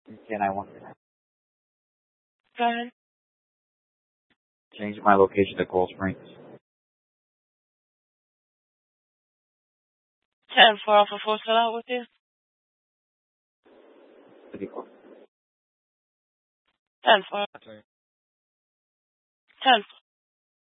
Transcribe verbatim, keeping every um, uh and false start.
Can I want Go ahead. to change my location to Coral Springs? ten four Alpha four, still out with you? Pretty close. ten four. ten